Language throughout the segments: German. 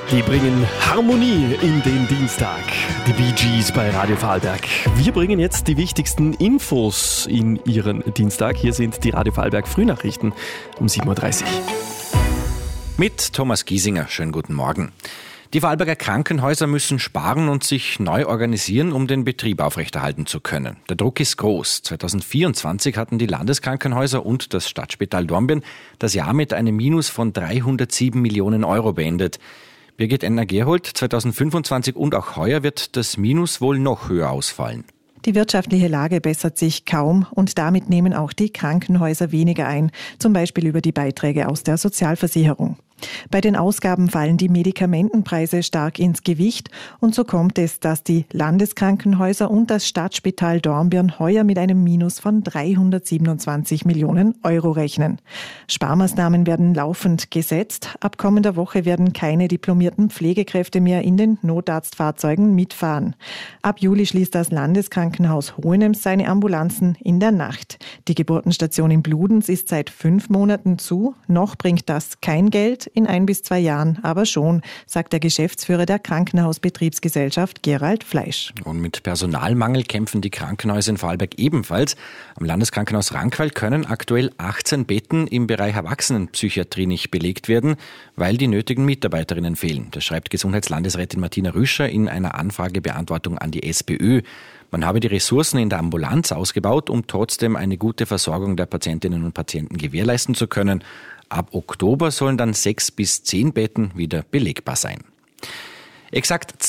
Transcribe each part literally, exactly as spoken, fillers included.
Die bringen Harmonie in den Dienstag. Die Bee Gees bei Radio Vorarlberg. Wir bringen jetzt die wichtigsten Infos in Ihren Dienstag. Hier sind die Radio Vorarlberg Frühnachrichten um sieben Uhr dreißig. Mit Thomas Giesinger. Schönen guten Morgen. Die Vorarlberger Krankenhäuser müssen sparen und sich neu organisieren, um den Betrieb aufrechterhalten zu können. Der Druck ist groß. zwanzig vierundzwanzig hatten die Landeskrankenhäuser und das Stadtspital Dornbirn das Jahr mit einem Minus von dreihundertsieben Millionen Euro beendet. Birgit Enner-Gerhold, zwanzig fünfundzwanzig und auch heuer wird das Minus wohl noch höher ausfallen. Die wirtschaftliche Lage bessert sich kaum und damit nehmen auch die Krankenhäuser weniger ein, zum Beispiel über die Beiträge aus der Sozialversicherung. Bei den Ausgaben fallen die Medikamentenpreise stark ins Gewicht und so kommt es, dass die Landeskrankenhäuser und das Stadtspital Dornbirn heuer mit einem Minus von dreihundertsiebenundzwanzig Millionen Euro rechnen. Sparmaßnahmen werden laufend gesetzt. Ab kommender Woche werden keine diplomierten Pflegekräfte mehr in den Notarztfahrzeugen mitfahren. Ab Juli schließt das Landeskrankenhaus Hohenems seine Ambulanzen in der Nacht. Die Geburtenstation in Bludenz ist seit fünf Monaten zu. Noch bringt das kein Geld. In ein bis zwei Jahren aber schon, sagt der Geschäftsführer der Krankenhausbetriebsgesellschaft Gerald Fleisch. Und mit Personalmangel kämpfen die Krankenhäuser in Vorarlberg ebenfalls. Am Landeskrankenhaus Rankweil können aktuell achtzehn Betten im Bereich Erwachsenenpsychiatrie nicht belegt werden, weil die nötigen Mitarbeiterinnen fehlen. Das schreibt Gesundheitslandesrätin Martina Rüscher in einer Anfragebeantwortung an die SPÖ. Man habe die Ressourcen in der Ambulanz ausgebaut, um trotzdem eine gute Versorgung der Patientinnen und Patienten gewährleisten zu können. Ab Oktober sollen dann sechs bis zehn Betten wieder belegbar sein. Exakt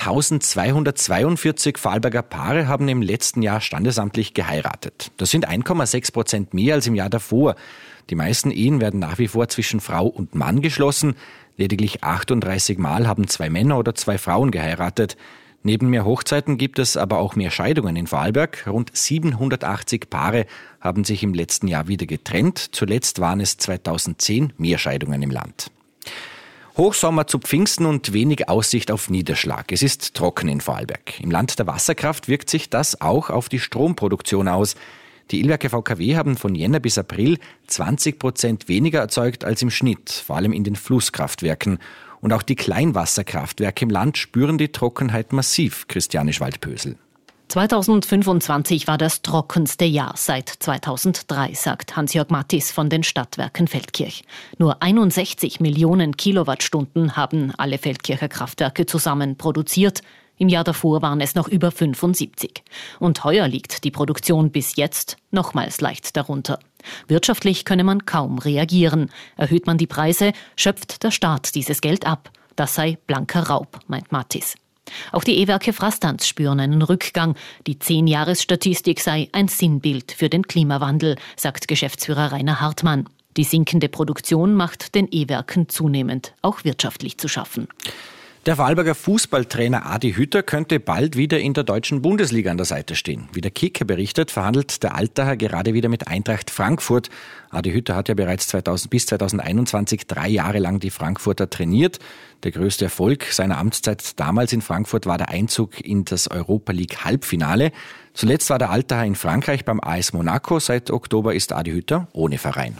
zweitausendzweihundertzweiundvierzig Vorarlberger Paare haben im letzten Jahr standesamtlich geheiratet. Das sind eins Komma sechs Prozent mehr als im Jahr davor. Die meisten Ehen werden nach wie vor zwischen Frau und Mann geschlossen. Lediglich achtunddreißig Mal haben zwei Männer oder zwei Frauen geheiratet. Neben mehr Hochzeiten gibt es aber auch mehr Scheidungen in Vorarlberg. Rund siebenhundertachtzig Paare haben sich im letzten Jahr wieder getrennt. Zuletzt waren es zweitausendzehn mehr Scheidungen im Land. Hochsommer zu Pfingsten und wenig Aussicht auf Niederschlag. Es ist trocken in Vorarlberg. Im Land der Wasserkraft wirkt sich das auch auf die Stromproduktion aus. Die Illwerke V K W haben von Jänner bis April zwanzig Prozent weniger erzeugt als im Schnitt, vor allem in den Flusskraftwerken. Und auch die Kleinwasserkraftwerke im Land spüren die Trockenheit massiv. Christiane Schwaldpösel. zwanzig fünfundzwanzig war das trockenste Jahr seit zweitausenddrei, sagt Hans-Jörg Mattis von den Stadtwerken Feldkirch. Nur einundsechzig Millionen Kilowattstunden haben alle Feldkircher Kraftwerke zusammen produziert. Im Jahr davor waren es noch über fünfundsiebzig. Und heuer liegt die Produktion bis jetzt nochmals leicht darunter. Wirtschaftlich könne man kaum reagieren. Erhöht man die Preise, schöpft der Staat dieses Geld ab. Das sei blanker Raub, meint Mattis. Auch die E-Werke Frastanz spüren einen Rückgang. Die Zehn-Jahres-Statistik sei ein Sinnbild für den Klimawandel, sagt Geschäftsführer Rainer Hartmann. Die sinkende Produktion macht den E-Werken zunehmend auch wirtschaftlich zu schaffen. Der Vorarlberger Fußballtrainer Adi Hütter könnte bald wieder in der deutschen Bundesliga an der Seite stehen. Wie der Kicker berichtet, verhandelt der Altacher gerade wieder mit Eintracht Frankfurt. Adi Hütter hat ja bereits zweitausend bis zweitausendeinundzwanzig drei Jahre lang die Frankfurter trainiert. Der größte Erfolg seiner Amtszeit damals in Frankfurt war der Einzug in das Europa League Halbfinale. Zuletzt war der Altacher in Frankreich beim A S Monaco. Seit Oktober ist Adi Hütter ohne Verein.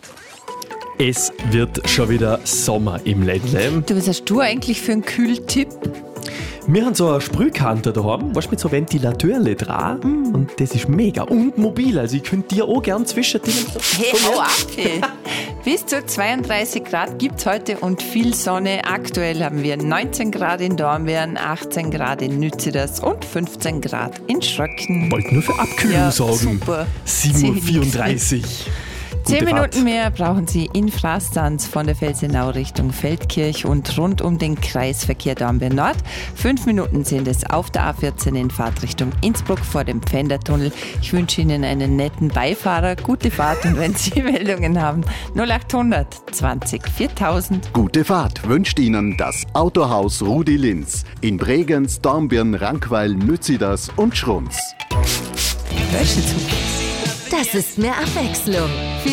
Es wird schon wieder Sommer im Ländle. Du, was hast du eigentlich für einen Kühltipp? Wir haben so eine Sprühkante daheim, weißt du, mit so Ventilateurle dran. Mm. Und das ist mega. Und mobil, also ich könnte dir auch gern zwischen den... Hey, hau ab, hey. Bis zu zweiunddreißig Grad gibt es heute und viel Sonne. Aktuell haben wir neunzehn Grad in Dornbirn, achtzehn Grad in Nützeders und fünfzechzehn Grad in Schröcken. Wollte nur für Abkühlung ja, sorgen. Super. sieben Uhr vierunddreißig. Zehn Minuten mehr brauchen Sie in Frastanz von der Felsenau Richtung Feldkirch und rund um den Kreisverkehr Dornbirn Nord. Fünf Minuten sind es auf der A vierzehn in Fahrtrichtung Innsbruck vor dem Pfändertunnel. Ich wünsche Ihnen einen netten Beifahrer, gute Fahrt und wenn Sie Meldungen haben, null achthundert zwanzig viertausend. Gute Fahrt wünscht Ihnen das Autohaus Rudi Linz in Bregenz, Dornbirn, Rankweil, Nütziders und Schrunz. Hörst du zu? Das ist mehr Abwechslung.